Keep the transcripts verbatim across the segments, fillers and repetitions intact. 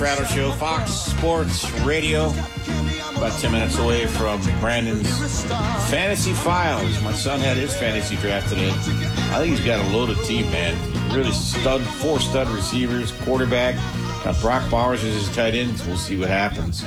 Fratto Show, Fox Sports Radio. About ten minutes away from Brandon's Fantasy Files. My son had his fantasy draft today. I think he's got a loaded team, man. Really stud, four stud receivers, quarterback. Uh, Brock Bowers is his tight end. We'll see what happens.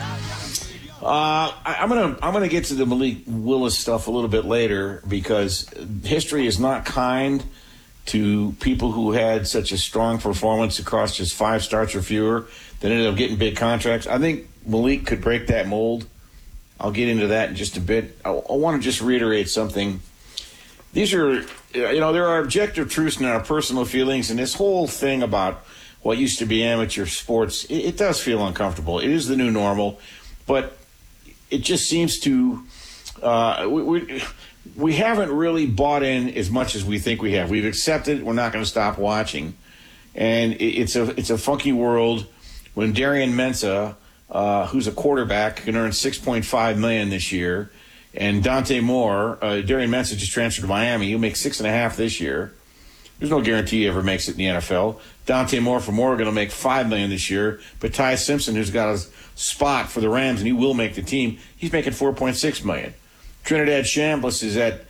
Uh, I, I'm gonna I'm gonna get to the Malik Willis stuff a little bit later because history is not kind to people who had such a strong performance across just five starts or fewer that ended up getting big contracts. I think Malik could break that mold. I'll get into that in just a bit. I, I want to just reiterate something. These are, you know, there are objective truths in our personal feelings, and this whole thing about what used to be amateur sports, it, it does feel uncomfortable. It is the new normal, but it just seems to uh, we, we we haven't really bought in as much as we think we have. We've accepted we're not going to stop watching, and it, it's a it's a funky world when Darian Mensah, uh, who's a quarterback, can earn six point five million dollars this year, and Dante Moore, uh, Darian Mensah just transferred to Miami. He'll make six and a half this year. There's no guarantee he ever makes it in the N F L. Dante Moore from Oregon will make five million dollars this year, but Ty Simpson, who's got a spot for the Rams and he will make the team, he's making four point six million dollars. Trinidad Chambliss is at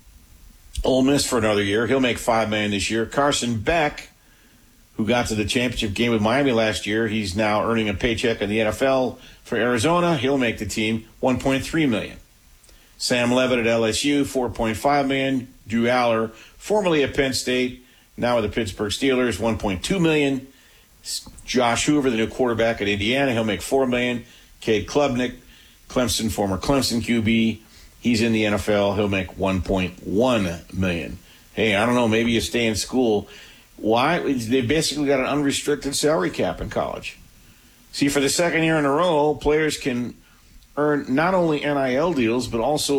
Ole Miss for another year. He'll make five million dollars this year. Carson Beck, who got to the championship game with Miami last year, he's now earning a paycheck in the N F L for Arizona. He'll make the team one point three million dollars. Sam Levitt at L S U, four point five million dollars. Drew Aller, formerly at Penn State, now with the Pittsburgh Steelers, one point two million dollars. Josh Hoover, the new quarterback at Indiana, he'll make four million dollars. Cade Klubnik, Clemson, former Clemson Q B, he's in the N F L. He'll make one point one million dollars. Hey, I don't know, maybe you stay in school. Why? They basically got an unrestricted salary cap in college. See, for the second year in a row, players can earn not only N I L deals, but also